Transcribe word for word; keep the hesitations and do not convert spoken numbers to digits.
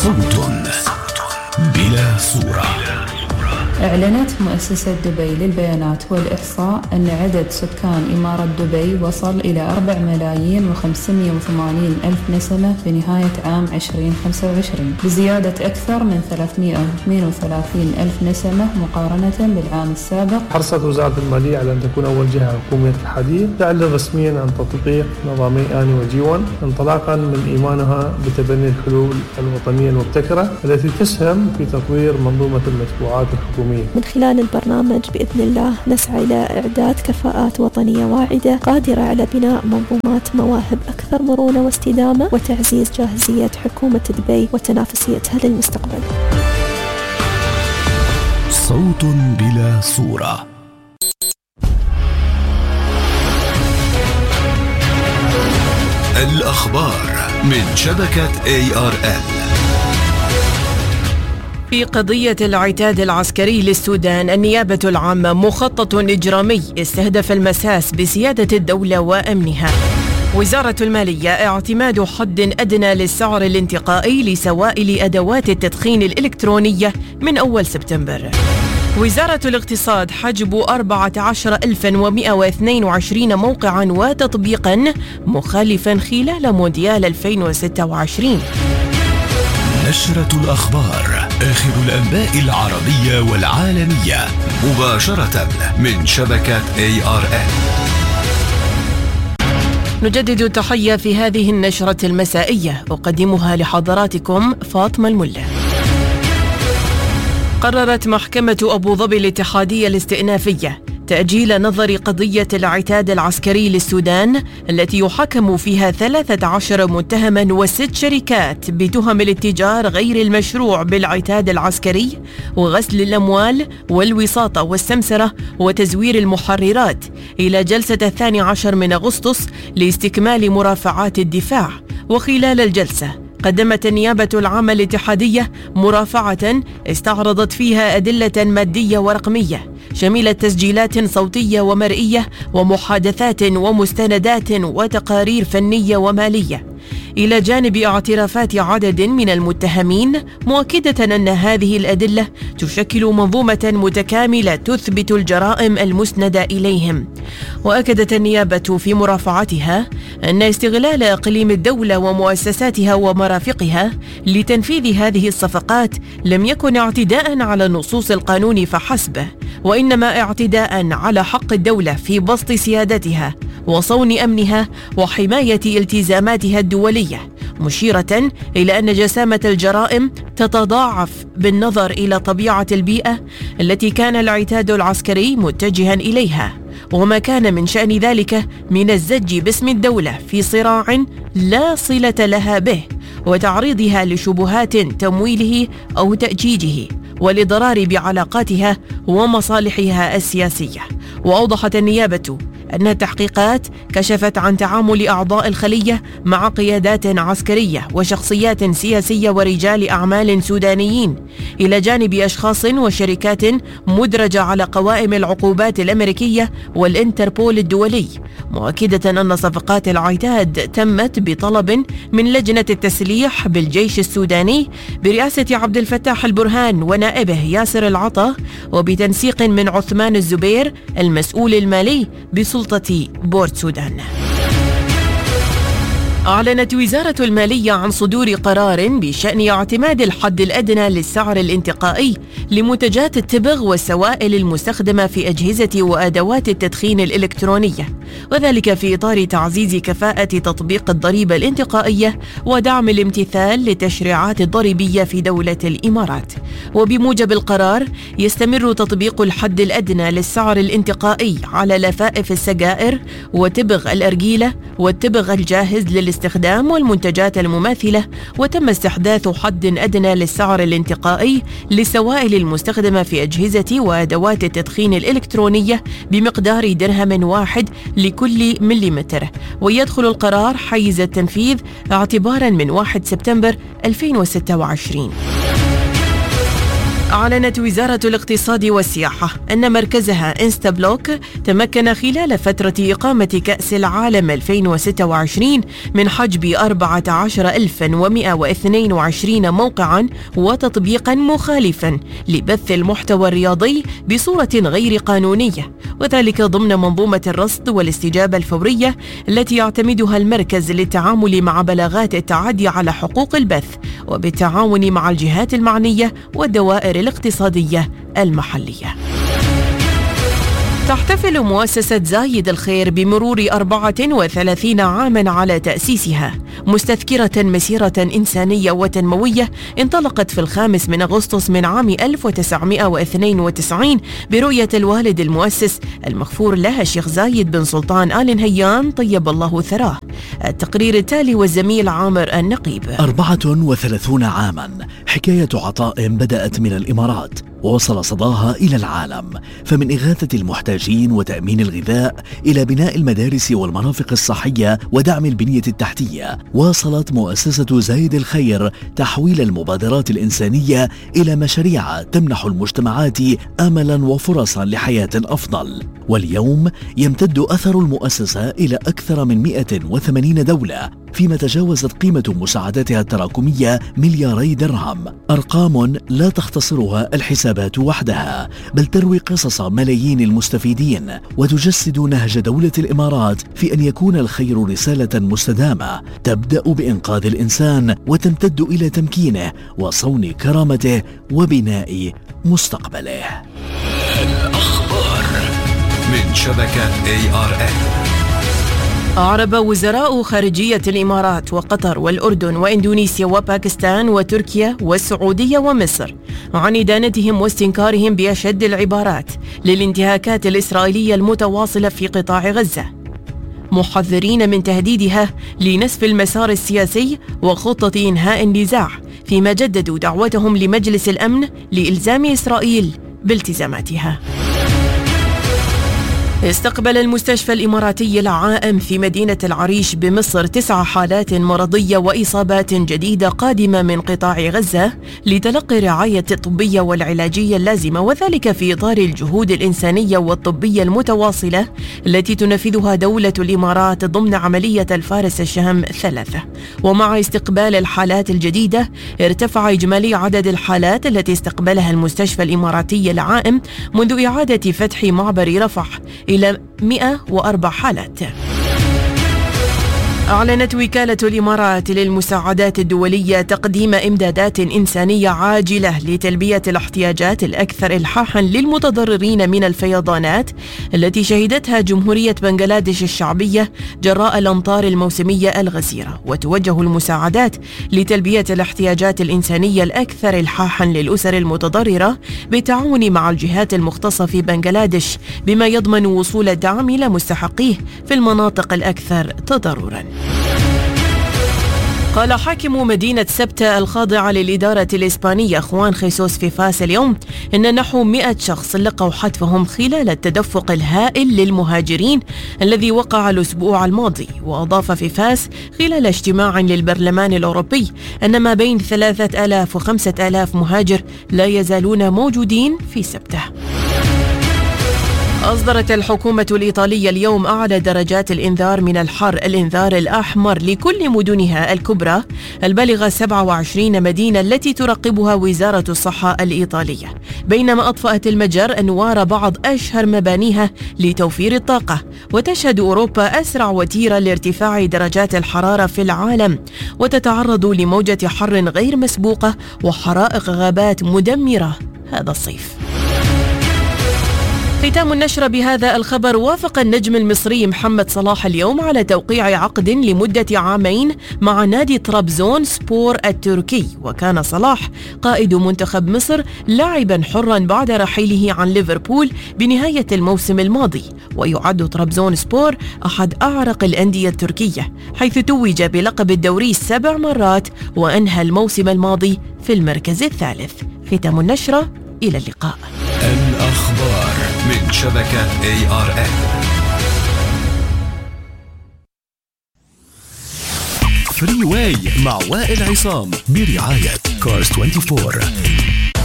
صوت بلا صورة. أعلنت مؤسسة دبي للبيانات والإحصاء أن عدد سكان إمارة دبي وصل إلى أربعة ملايين وخمسمائة وثمانين ألف نسمة في نهاية عام عشرين خمسة وعشرين، بزيادة أكثر من ثلاثمائة وثمانية وثلاثين ألف نسمة مقارنة بالعام السابق. حرصت وزارة المالية على أن تكون أول جهة حكومية الحديث تعلن رسميا عن تطبيق نظامي آني وجي واحد انطلاقا من إيمانها بتبني الحلول الوطنية المبتكرة التي تسهم في تطوير منظومة المدفوعات الحكومية. من خلال البرنامج بإذن الله نسعى إلى إعداد كفاءات وطنية واعدة قادرة على بناء منظومات مواهب أكثر مرونة واستدامة وتعزيز جاهزية حكومة دبي وتنافسيتها للمستقبل. صوت بلا صورة. الأخبار من شبكة إيه آر إل. في قضية العتاد العسكري للسودان، النيابة العامة مخطط إجرامي استهدف المساس بسيادة الدولة وأمنها. وزارة المالية اعتماد حد أدنى للسعر الانتقائي لسوائل أدوات التدخين الإلكترونية من أول سبتمبر. وزارة الاقتصاد حجب أربعة عشر ألفا ومئة واثنين وعشرين موقعا وتطبيقا مخالفا خلال مونديال ألفين وستة وعشرين. نشرة الأخبار، آخر الأنباء العربية والعالمية مباشرة من شبكة إيه آر إل. نجدد التحية في هذه النشرة المسائية، أقدمها لحضراتكم فاطمة الملا. قررت محكمة أبو ظبي الاتحادية الاستئنافية تأجيل نظر قضية العتاد العسكري للسودان التي يحاكم فيها ثلاثة عشر متهما وست شركات بتهم الاتجار غير المشروع بالعتاد العسكري وغسل الأموال والوساطة والسمسرة وتزوير المحررات إلى جلسة الثاني عشر من أغسطس لاستكمال مرافعات الدفاع. وخلال الجلسة قدمت النيابة العامة الاتحادية مرافعة استعرضت فيها أدلة مادية ورقمية شميلة تسجيلات صوتية ومرئية ومحادثات ومستندات وتقارير فنية ومالية، إلى جانب اعترافات عدد من المتهمين، مؤكدة أن هذه الأدلة تشكل منظومة متكاملة تثبت الجرائم المسندة إليهم. وأكدت النيابة في مرافعتها أن استغلال إقليم الدولة ومؤسساتها ومرافقها لتنفيذ هذه الصفقات لم يكن اعتداء على نصوص القانون فحسب، وإنما اعتداء على حق الدولة في بسط سيادتها وصون أمنها وحماية التزاماتها الدولية، مشيرة إلى أن جسامة الجرائم تتضاعف بالنظر إلى طبيعة البيئة التي كان العتاد العسكري متجها إليها، وما كان من شأن ذلك من الزج باسم الدولة في صراع لا صلة لها به وتعريضها لشبهات تمويله أو تأجيجه والإضرار بعلاقاتها ومصالحها السياسية. وأوضحت النيابة أن التحقيقات كشفت عن تعامل أعضاء الخلية مع قيادات عسكرية وشخصيات سياسية ورجال أعمال سودانيين، إلى جانب أشخاص وشركات مدرجة على قوائم العقوبات الأمريكية والإنتربول الدولي، مؤكدة أن صفقات العتاد تمت بطلب من لجنة التسليح بالجيش السوداني برئاسة عبد الفتاح البرهان ونائبه ياسر العطا، وبتنسيق من عثمان الزبير المسؤول المالي بسلطة بورت سودان. أعلنت وزارة المالية عن صدور قرار بشأن اعتماد الحد الأدنى للسعر الانتقائي لمنتجات التبغ والسوائل المستخدمة في أجهزة وأدوات التدخين الإلكترونية، وذلك في إطار تعزيز كفاءة تطبيق الضريبة الانتقائية ودعم الامتثال للتشريعات الضريبية في دولة الإمارات. وبموجب القرار يستمر تطبيق الحد الأدنى للسعر الانتقائي على لفائف السجائر وتبغ الأرجيلة والتبغ الجاهز للاستخدام والمنتجات المماثلة، وتم استحداث حد أدنى للسعر الانتقائي للسوائل المستخدمة في أجهزة وأدوات التدخين الإلكترونية بمقدار درهم واحد لكل مليمتر، ويدخل القرار حيز التنفيذ اعتبارا من واحد سبتمبر ألفين وستة وعشرين. أعلنت وزارة الاقتصاد والسياحة أن مركزها إنستابلوك تمكن خلال فترة إقامة كأس العالم ألفين وستة وعشرين من حجب أربعة عشر ألفا ومئة واثنين وعشرين موقعاً وتطبيقاً مخالفاً لبث المحتوى الرياضي بصورة غير قانونية، وذلك ضمن منظومة الرصد والاستجابة الفورية التي يعتمدها المركز للتعامل مع بلاغات التعدي على حقوق البث، وبالتعاون مع الجهات المعنية والدوائر الاقتصادية المحلية. تحتفل مؤسسة زايد الخير بمرور أربعة وثلاثين عاماً على تأسيسها، مستذكرة مسيرة إنسانية وتنموية انطلقت في الخامس من أغسطس من عام ألف وتسعمئة واثنين وتسعين برؤية الوالد المؤسس المغفور له الشيخ زايد بن سلطان آل نهيان طيب الله ثراه. التقرير التالي والزميل عامر النقيب. أربعة وثلاثون عاماً، حكاية عطاء بدأت من الإمارات ووصل صداها إلى العالم، فمن إغاثة المحتاجين وتأمين الغذاء إلى بناء المدارس والمرافق الصحية ودعم البنية التحتية، واصلت مؤسسة زايد الخير تحويل المبادرات الإنسانية إلى مشاريع تمنح المجتمعات أملاً وفرصاً لحياة أفضل. واليوم يمتد أثر المؤسسة إلى أكثر من مئة وثمانين دولة، فيما تجاوزت قيمة مساعداتها التراكمية ملياري درهم، أرقام لا تختصرها الحسابات وحدها، بل تروي قصص ملايين المستفيدين وتجسد نهج دولة الإمارات في أن يكون الخير رسالة مستدامة تبدأ بإنقاذ الإنسان وتمتد إلى تمكينه وصون كرامته وبناء مستقبله. الأخبار من شبكة إيه آر إل. أعرب وزراء خارجية الإمارات وقطر والأردن وإندونيسيا وباكستان وتركيا والسعودية ومصر عن إدانتهم واستنكارهم بأشد العبارات للانتهاكات الإسرائيلية المتواصلة في قطاع غزة، محذرين من تهديدها لنسف المسار السياسي وخطة إنهاء النزاع، فيما جددوا دعوتهم لمجلس الأمن لإلزام إسرائيل بالتزاماتها. استقبل المستشفى الإماراتي العائم في مدينة العريش بمصر تسع حالات مرضية وإصابات جديدة قادمة من قطاع غزة لتلقي الرعاية الطبية والعلاجية اللازمة، وذلك في إطار الجهود الإنسانية والطبية المتواصلة التي تنفذها دولة الإمارات ضمن عملية الفارس الشهم ثلاثة. ومع استقبال الحالات الجديدة ارتفع إجمالي عدد الحالات التي استقبلها المستشفى الإماراتي العائم منذ إعادة فتح معبر رفح إلى مئة وأربع حالات. أعلنت وكالة الإمارات للمساعدات الدولية تقديم إمدادات إنسانية عاجلة لتلبية الاحتياجات الأكثر إلحاحاً للمتضررين من الفيضانات التي شهدتها جمهورية بنغلاديش الشعبية جراء الأمطار الموسمية الغزيرة، وتوجه المساعدات لتلبية الاحتياجات الإنسانية الأكثر إلحاحاً للأسر المتضررة بالتعاون مع الجهات المختصة في بنغلاديش، بما يضمن وصول الدعم إلى مستحقيه في المناطق الأكثر تضرراً. قال حاكم مدينة سبتة الخاضعة للإدارة الإسبانية خوان خيسوس في فاس اليوم إن نحو مئة شخص لقوا حتفهم خلال التدفق الهائل للمهاجرين الذي وقع الأسبوع الماضي. وأضاف في فاس خلال اجتماع للبرلمان الأوروبي أن ما بين ثلاثة آلاف وخمسة آلاف مهاجر لا يزالون موجودين في سبتة. أصدرت الحكومة الإيطالية اليوم أعلى درجات الإنذار من الحر، الإنذار الأحمر، لكل مدنها الكبرى البالغة سبعة وعشرين مدينة التي تراقبها وزارة الصحة الإيطالية، بينما أطفأت المجر أنوار بعض أشهر مبانيها لتوفير الطاقة. وتشهد أوروبا أسرع وتيرة لارتفاع درجات الحرارة في العالم، وتتعرض لموجة حر غير مسبوقة وحرائق غابات مدمرة هذا الصيف. ختام النشرة بهذا الخبر. وافق النجم المصري محمد صلاح اليوم على توقيع عقد لمدة عامين مع نادي طرابزون سبور التركي، وكان صلاح قائد منتخب مصر لاعبا حرا بعد رحيله عن ليفربول بنهاية الموسم الماضي. ويعد طرابزون سبور أحد أعرق الأندية التركية، حيث توج بلقب الدوري سبع مرات وأنهى الموسم الماضي في المركز الثالث. ختام النشرة، إلى اللقاء. الأخبار من شبكة إيه آر إل. فري واي مع وائل عصام برعاية كارز أربعة وعشرين.